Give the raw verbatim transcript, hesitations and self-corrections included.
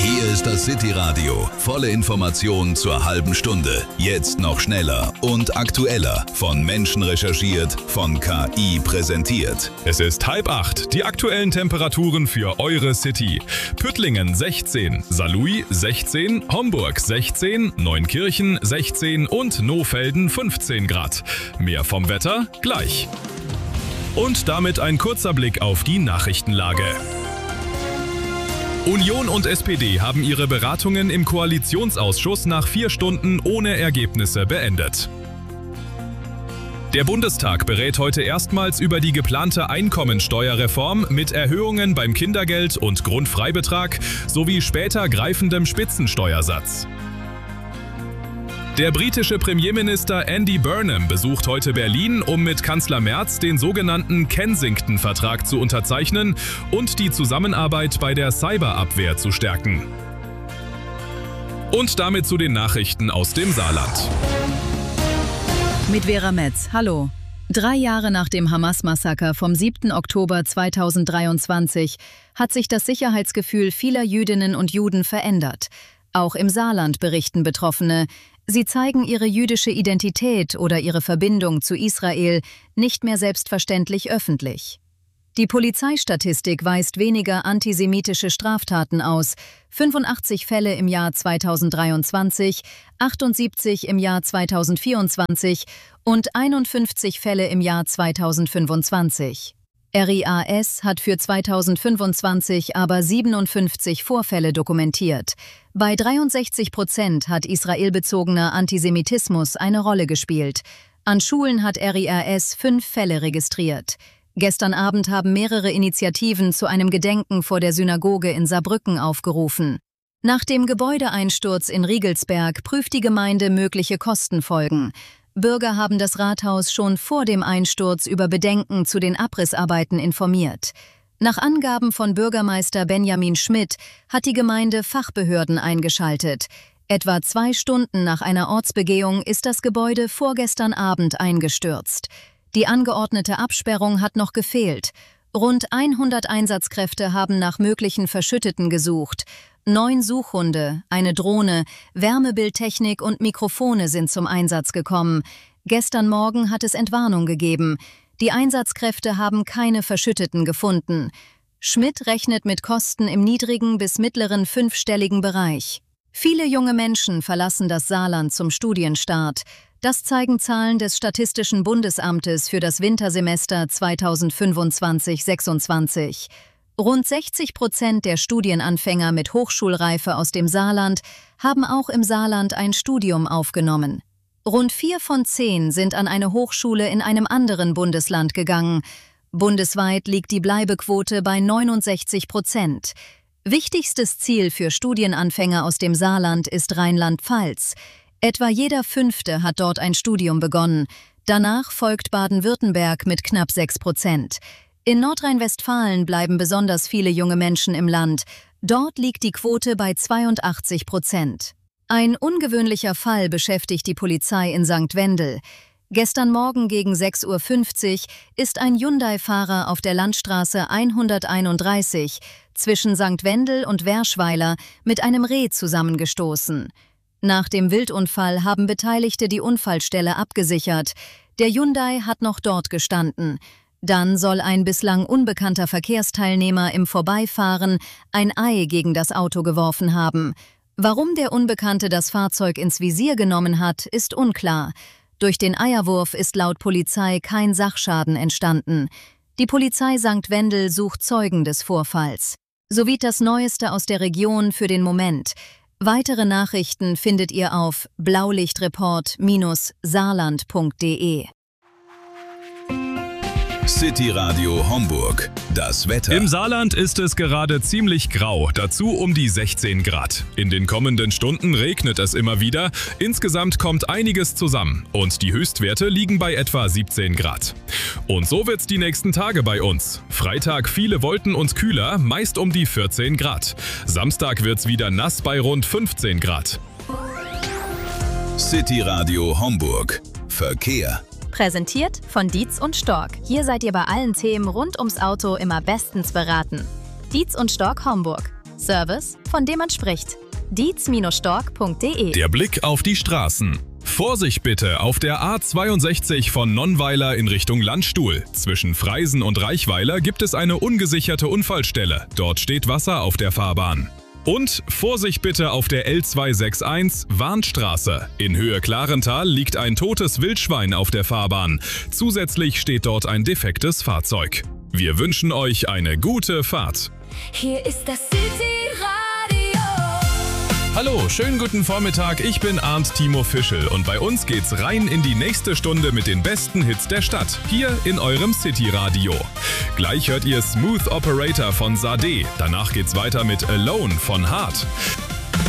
Hier ist das City-Radio. Volle Informationen zur halben Stunde. Jetzt noch schneller und aktueller. Von Menschen recherchiert, von K I präsentiert. Es ist halb acht. Die aktuellen Temperaturen für eure City. Püttlingen sechzehn, Saarlouis sechzehn, Homburg sechzehn, Neunkirchen sechzehn und Nohfelden fünfzehn Grad. Mehr vom Wetter gleich. Und damit ein kurzer Blick auf die Nachrichtenlage. Union und S P D haben ihre Beratungen im Koalitionsausschuss nach vier Stunden ohne Ergebnisse beendet. Der Bundestag berät heute erstmals über die geplante Einkommensteuerreform mit Erhöhungen beim Kindergeld und Grundfreibetrag sowie später greifendem Spitzensteuersatz. Der britische Premierminister Andy Burnham besucht heute Berlin, um mit Kanzler Merz den sogenannten Kensington-Vertrag zu unterzeichnen und die Zusammenarbeit bei der Cyberabwehr zu stärken. Und damit zu den Nachrichten aus dem Saarland. Mit Vera Metz, hallo. Drei Jahre nach dem Hamas-Massaker vom siebten Oktober zweitausenddreiundzwanzig hat sich das Sicherheitsgefühl vieler Jüdinnen und Juden verändert. Auch im Saarland berichten Betroffene, sie zeigen ihre jüdische Identität oder ihre Verbindung zu Israel nicht mehr selbstverständlich öffentlich. Die Polizeistatistik weist weniger antisemitische Straftaten aus, fünfundachtzig Fälle im Jahr zweitausenddreiundzwanzig, achtundsiebzig im Jahr zweitausendvierundzwanzig und einundfünfzig Fälle im Jahr zweitausendfünfundzwanzig. R I A S hat für zweitausendfünfundzwanzig aber siebenundfünfzig Vorfälle dokumentiert. Bei dreiundsechzig Prozent hat israelbezogener Antisemitismus eine Rolle gespielt. An Schulen hat R I A S fünf Fälle registriert. Gestern Abend haben mehrere Initiativen zu einem Gedenken vor der Synagoge in Saarbrücken aufgerufen. Nach dem Gebäudeeinsturz in Riegelsberg prüft die Gemeinde mögliche Kostenfolgen. Bürger haben das Rathaus schon vor dem Einsturz über Bedenken zu den Abrissarbeiten informiert. Nach Angaben von Bürgermeister Benjamin Schmidt hat die Gemeinde Fachbehörden eingeschaltet. Etwa zwei Stunden nach einer Ortsbegehung ist das Gebäude vorgestern Abend eingestürzt. Die angeordnete Absperrung hat noch gefehlt. Rund hundert Einsatzkräfte haben nach möglichen Verschütteten gesucht. Neun Suchhunde, eine Drohne, Wärmebildtechnik und Mikrofone sind zum Einsatz gekommen. Gestern Morgen hat es Entwarnung gegeben. Die Einsatzkräfte haben keine Verschütteten gefunden. Schmidt rechnet mit Kosten im niedrigen bis mittleren fünfstelligen Bereich. Viele junge Menschen verlassen das Saarland zum Studienstart. Das zeigen Zahlen des Statistischen Bundesamtes für das Wintersemester zweitausendfünfundzwanzig sechsundzwanzig. Rund sechzig Prozent der Studienanfänger mit Hochschulreife aus dem Saarland haben auch im Saarland ein Studium aufgenommen. Rund vier von zehn sind an eine Hochschule in einem anderen Bundesland gegangen. Bundesweit liegt die Bleibequote bei neunundsechzig Prozent. Wichtigstes Ziel für Studienanfänger aus dem Saarland ist Rheinland-Pfalz. Etwa jeder Fünfte hat dort ein Studium begonnen. Danach folgt Baden-Württemberg mit knapp sechs Prozent. In Nordrhein-Westfalen bleiben besonders viele junge Menschen im Land. Dort liegt die Quote bei zweiundachtzig Prozent. Ein ungewöhnlicher Fall beschäftigt die Polizei in Sankt Wendel. Gestern Morgen gegen sechs Uhr fünfzig ist ein Hyundai-Fahrer auf der Landstraße hunderteinunddreißig zwischen Sankt Wendel und Werschweiler mit einem Reh zusammengestoßen. Nach dem Wildunfall haben Beteiligte die Unfallstelle abgesichert. Der Hyundai hat noch dort gestanden. Dann soll ein bislang unbekannter Verkehrsteilnehmer im Vorbeifahren ein Ei gegen das Auto geworfen haben. Warum der Unbekannte das Fahrzeug ins Visier genommen hat, ist unklar. Durch den Eierwurf ist laut Polizei kein Sachschaden entstanden. Die Polizei Sankt Wendel sucht Zeugen des Vorfalls. Sowie das Neueste aus der Region für den Moment. Weitere Nachrichten findet ihr auf blaulichtreport Bindestrich saarland punkt de. City-Radio Homburg. Das Wetter. Im Saarland ist es gerade ziemlich grau, dazu um die sechzehn Grad. In den kommenden Stunden regnet es immer wieder. Insgesamt kommt einiges zusammen und die Höchstwerte liegen bei etwa siebzehn Grad. Und so wird's die nächsten Tage bei uns. Freitag viele Wolken und kühler, meist um die vierzehn Grad. Samstag wird's wieder nass bei rund fünfzehn Grad. City-Radio Homburg. Verkehr. Präsentiert von Dietz und Stork. Hier seid ihr bei allen Themen rund ums Auto immer bestens beraten. Dietz und Stork Homburg. Service, von dem man spricht. dietz Stork punkt de. Der Blick auf die Straßen. Vorsicht bitte auf der A zweiundsechzig von Nonnweiler in Richtung Landstuhl. Zwischen Freisen und Reichweiler gibt es eine ungesicherte Unfallstelle. Dort steht Wasser auf der Fahrbahn. Und Vorsicht bitte auf der L zweihundereinundsechzig Warnstraße. In Höhe Klarental liegt ein totes Wildschwein auf der Fahrbahn. Zusätzlich steht dort ein defektes Fahrzeug. Wir wünschen euch eine gute Fahrt. Hier ist das City-Radio. Hallo, schönen guten Vormittag, ich bin Arndt Timo Fischel und bei uns geht's rein in die nächste Stunde mit den besten Hits der Stadt, hier in eurem City-Radio. Gleich hört ihr Smooth Operator von Sade, danach geht's weiter mit Alone von Hart.